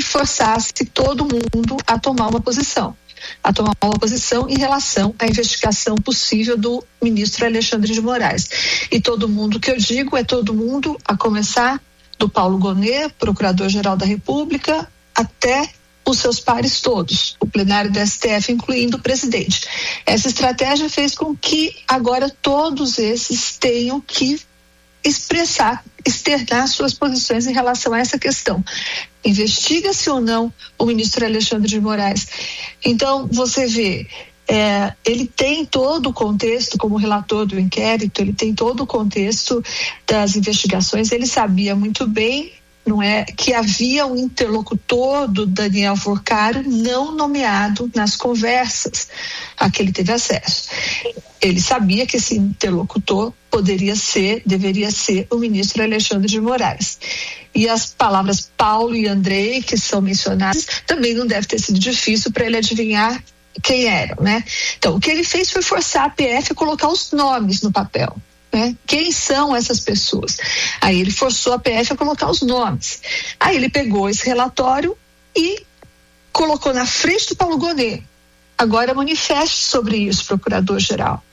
que forçasse todo mundo a tomar uma posição em relação à investigação possível do ministro Alexandre de Moraes. E todo mundo que eu digo é todo mundo, a começar do Paulo Gonet, Procurador-Geral da República, até os seus pares todos, o plenário do STF, incluindo o presidente. Essa estratégia fez com que agora todos esses tenham que externar suas posições em relação a essa questão. Investiga-se ou não o ministro Alexandre de Moraes? Então, você vê, ele tem todo o contexto, como relator do inquérito, ele tem todo o contexto das investigações, ele sabia muito bem, não é, que havia um interlocutor do Daniel Forcário não nomeado nas conversas a que ele teve acesso. Ele sabia que esse interlocutor deveria ser o ministro Alexandre de Moraes. E as palavras Paulo e Andrei, que são mencionadas, também não deve ter sido difícil para ele adivinhar quem eram, né? Então, o que ele fez foi forçar a PF a colocar os nomes no papel. Né? Quem são essas pessoas? Aí ele forçou a PF a colocar os nomes. Aí ele pegou esse relatório e colocou na frente do Paulo Gonet. Agora manifeste sobre isso, procurador-geral.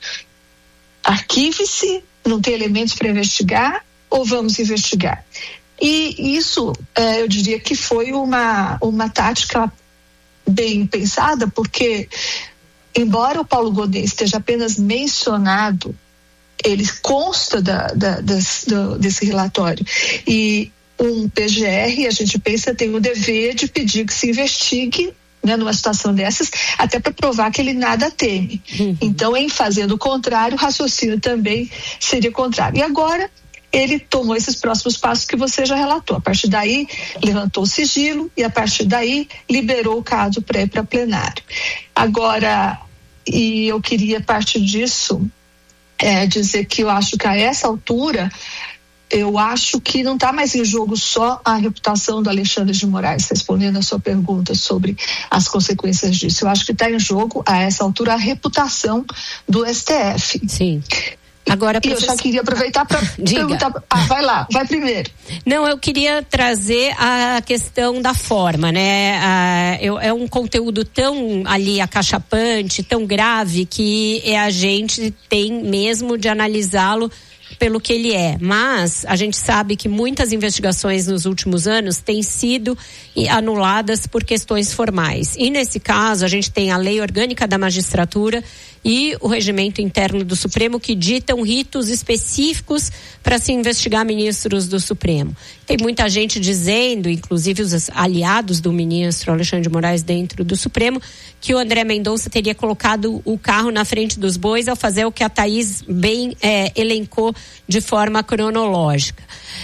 Arquive-se, não tem elementos para investigar ou vamos investigar? E isso, eu diria que foi uma tática bem pensada, porque embora o Paulo Gonet esteja apenas mencionado, ele consta desse relatório. E um PGR, a gente pensa, tem o dever de pedir que se investigue, né, numa situação dessas, até para provar que ele nada teme. Então, em fazendo o contrário, o raciocínio também seria contrário. E agora, ele tomou esses próximos passos que você já relatou. A partir daí, levantou o sigilo e, a partir daí, liberou o caso para ir para plenário. Agora, e eu queria, a partir disso, dizer que eu acho que a essa altura, eu acho que não está mais em jogo só a reputação do Alexandre de Moraes, respondendo a sua pergunta sobre as consequências disso. Eu acho que está em jogo, a essa altura, a reputação do STF. Sim. Agora, eu já queria aproveitar para perguntar. Vai lá, vai primeiro. Não, eu queria trazer a questão da forma, né? É um conteúdo tão ali acachapante, tão grave, que a gente tem mesmo de analisá-lo pelo que ele é. Mas a gente sabe que muitas investigações nos últimos anos têm sido anuladas por questões formais. E nesse caso, a gente tem a Lei Orgânica da Magistratura e o Regimento Interno do Supremo, que ditam ritos específicos para se investigar ministros do Supremo. Tem muita gente dizendo, inclusive os aliados do ministro Alexandre de Moraes dentro do Supremo, que o André Mendonça teria colocado o carro na frente dos bois ao fazer o que a Thaís bem elencou de forma cronológica.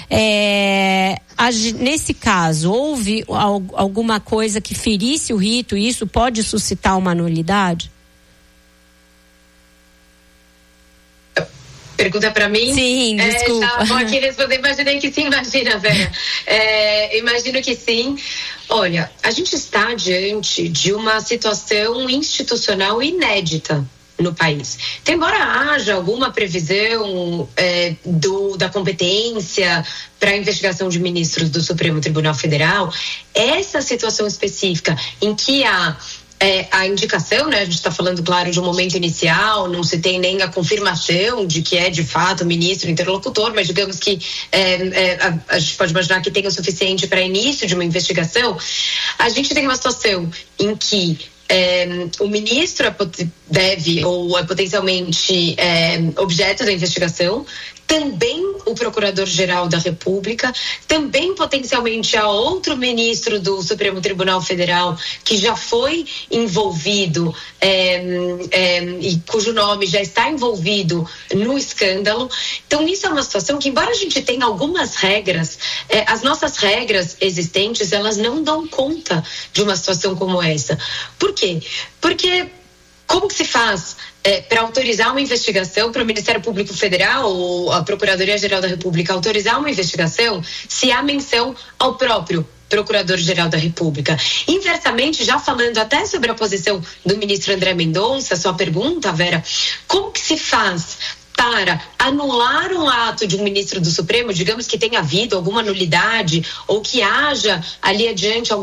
Nesse caso, houve alguma coisa que ferisse o rito e isso pode suscitar uma nulidade? Pergunta para mim? Sim, desculpa. Já vou aqui responder, imaginei que sim, imagina, Vera. Imagino que sim. Olha, a gente está diante de uma situação institucional inédita no país. Então, embora haja alguma previsão da competência para a investigação de ministros do Supremo Tribunal Federal, essa situação específica em que a indicação, né? A gente está falando, claro, de um momento inicial, não se tem nem a confirmação de que é de fato o ministro interlocutor, mas digamos que a gente pode imaginar que tem o suficiente para início de uma investigação. A gente tem uma situação em que o ministro deve ou é potencialmente objeto da investigação, também o Procurador-Geral da República, também potencialmente a outro ministro do Supremo Tribunal Federal que já foi envolvido e cujo nome já está envolvido no escândalo. Então, isso é uma situação que, embora a gente tenha algumas regras, as nossas regras existentes, elas não dão conta de uma situação como essa. Por quê? Porque como que se faz para autorizar uma investigação, para o Ministério Público Federal ou a Procuradoria-Geral da República autorizar uma investigação se há menção ao próprio Procurador-Geral da República? Inversamente, já falando até sobre a posição do ministro André Mendonça, sua pergunta, Vera, como que se faz para anular um ato de um ministro do Supremo, digamos que tenha havido alguma nulidade ou que haja ali adiante algum